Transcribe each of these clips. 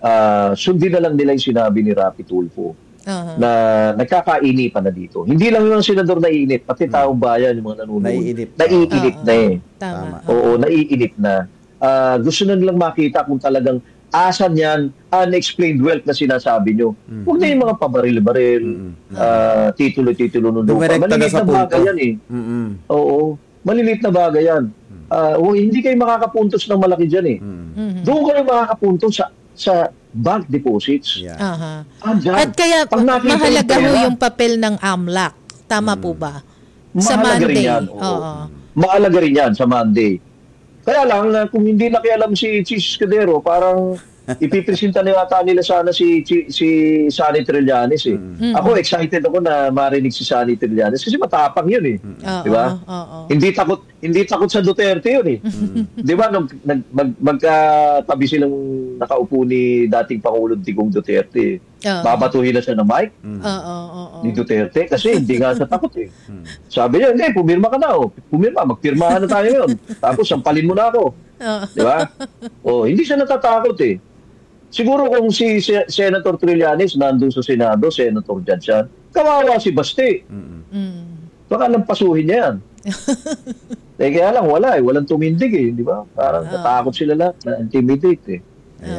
sundin na lang nila yung sinabi ni Rapi Tulfo na nagkakainipan na dito. Hindi lang yung senador naiinip, pati taong bayan, yung mga nanonood. Naiinip na eh. Tama. Oo, naiinip na. Gusto na nilang makita kung talagang asan yan, unexplained wealth na sinasabi nyo. Huwag na yung mga pabaril-baril, titulo-titulo nung lupa. Maliliit na bagay yan eh. Oo, maliliit na bagay yan. Hindi kayo makakapuntos ng malaki dyan eh. Doon kayo makakapuntos sa bank deposits. At kaya mahalaga ho yung papel ng AMLAC. Tama po ba? Sa Monday. Mahalaga rin yan sa Monday. Kaya lang, kung hindi nakialam si Chis Escudero, parang ipipresenta na yata nila sana si Sonny Trillanes eh. Ako excited ako na marinig si Sonny Trillanes kasi matapang yun eh. Di ba? Hindi takot sa Duterte yun eh. Di ba? Magkatabi silang nakaupo ni dating Pangulong Digong Duterte. Babatuhin na siya ng mic ni Duterte kasi hindi nga siya takot eh. Sabi niya, hindi, pumirma ka na. Pumirma, magpirmahan na tayo ngayon. Tapos sampalin mo na ako. Di ba? Hindi siya natatakot eh. Siguro kung si Senator Trillanes nandun sa Senado, Senator Judge yan, kawawa si Basti. Baka lampasuhin niya yan. Kaya lang, wala eh. Walang tumindig eh. Di ba? Parang natakot sila lahat, na-intimidate eh.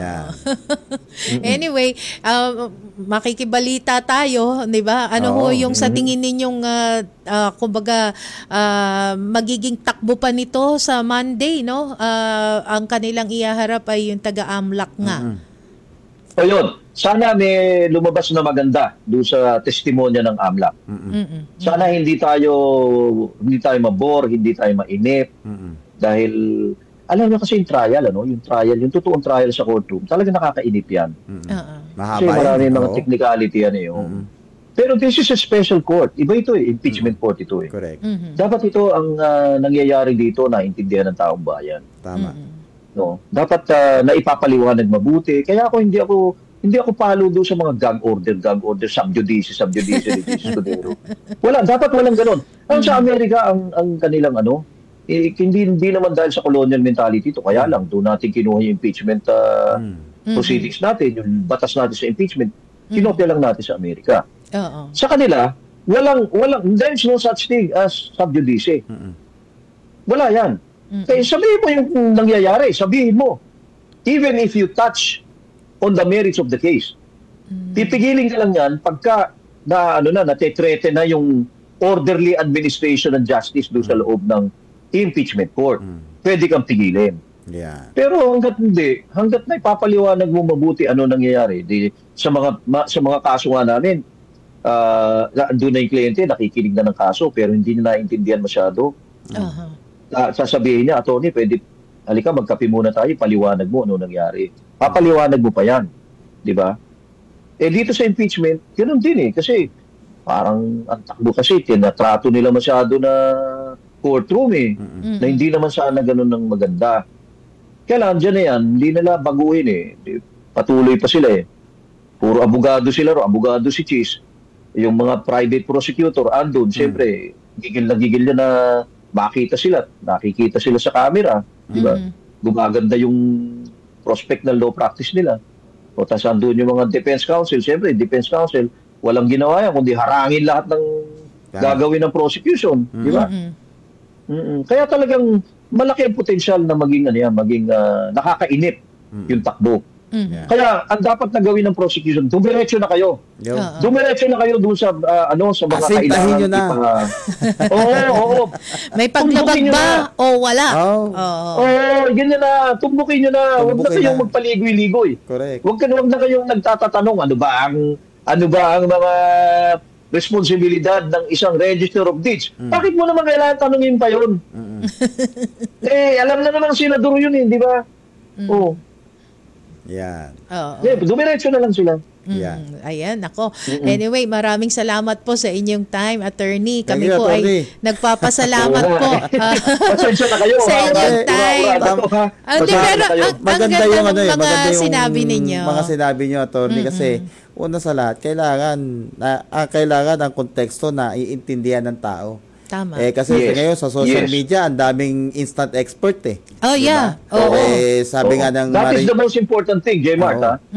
Anyway, makikibalita tayo, 'di ba? Ano ho yung sa tingin ninyong kumbaga magiging takbo pa nito sa Monday, no? Ang kanilang ihaharap ay yung taga-AMLAC nga. Ayun, sana may lumabas na maganda doon sa testimonya ng AMLAC. Sana hindi tayo mabore, hindi tayo mainip dahil alam mo kasi yung trial, yung totoong trial sa courtroom, talaga nakakainip yan. Kasi marami mga technicality yan eh. Pero this is a special court. Iba ito eh, impeachment court ito eh. Correct. Dapat ito ang nangyayari dito na intindihan ng taong bayan. Tama. No? Dapat naipapaliwanag mabuti. Kaya hindi ako palo doon sa mga gag order, sub judice, dapat walang ganon. Sa Amerika, ang kanilang hindi naman dahil sa colonial mentality ito. Kaya lang, doon natin kinuha yung impeachment proceedings natin, yung batas natin sa impeachment, kinopya lang natin sa Amerika. Sa kanila, there's no such thing as sub judice. Wala yan. Kaya sabihin mo yung nangyayari, sabihin mo. Even if you touch on the merits of the case. Pipigilin ka lang yan pagka natitrete na yung orderly administration and justice doon sa loob ng impeachment court. Pwede kang pigilin. Pero hanggat na ipapaliwanag mo mabuti ano nangyayari, sa mga kaso nga namin, doon na yung kliyente, nakikinig na ng kaso, pero hindi na naintindihan masyado. Sasabihin niya, attorney, halika, magkape muna tayo, paliwanag mo ano nangyari. Papaliwanag mo pa yan. Di ba? Dito sa impeachment, ganoon din eh. Kasi parang ang takbo kasi, tinatrato nila masyado na courtroom eh. Na hindi naman sana ganun ng maganda. Kaya dyan na yan, hindi nila baguhin eh. Patuloy pa sila eh. Puro abogado sila, abogado si Chis. Yung mga private prosecutor, andun, siyempre, gigil na makita sila. Nakikita sila sa camera. Di ba? Gumaganda yung prospect ng law practice nila. O tas andun yung mga defense counsel. Siyempre, defense counsel, walang ginawa yan, kundi harangin lahat ng gagawin ng prosecution. Di ba? Kaya talagang malaki ang potensyal na maging nakakainip yung takbo. Kaya ang dapat na gawin ng prosecution, dumiretso na kayo. Dumiretso na kayo doon sa sa mga kailangan. Nyo na. Oo. May paglabag ba o wala? Ganyan na. Tumbukin nyo na. Huwag na kayong magpaligoy-ligoy. Correct. Huwag na kayong nagtatatanong ano ba ang mga responsibilidad ng isang register of deeds. Bakit mo naman kailangan tanungin pa yun? Alam na naman senador yun di ba? Yan. Dumiretso na lang sila. Ayan, ako. Anyway, maraming salamat po sa inyong time, attorney. Kami po attorney. ay nagpapasalamat po Pasensya na kayo. sa inyong time. Pero maganda yung mga sinabi ninyo. Mga sinabi nyo, attorney, kasi una sa lahat, kailangan ang konteksto na iintindihan ng tao. Tama. Kasi ngayon sa social media, ang daming instant expert eh. Oh, yeah. Sabi nga ng That is the most important thing, J. Mart,